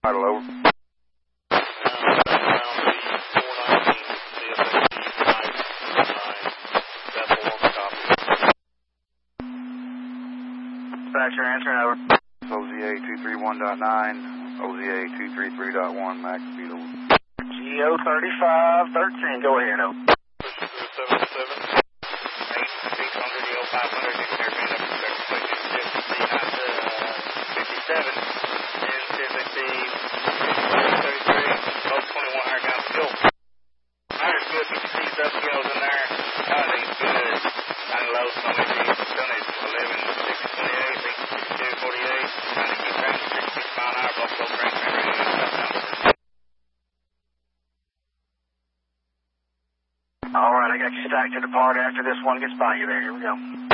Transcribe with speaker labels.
Speaker 1: Hello.
Speaker 2: Dispatcher answering over.
Speaker 1: OZA 231.9, OZA 233.1, max speed over.
Speaker 2: GO 3513, go ahead, over.
Speaker 3: 777, 800 EL 500, engineer being up to expectation 57, and typically 33, both 21 higher down fuel. Fire's good, but you see subscales in there. Everything's good. Kind of low, so maybe tonnage 11, 628, 62, 48, trying to keep training 66 mile an hour, Buffalo train ready to stop down.
Speaker 2: All right, I got you stacked to depart after this one gets by you there. Here we go.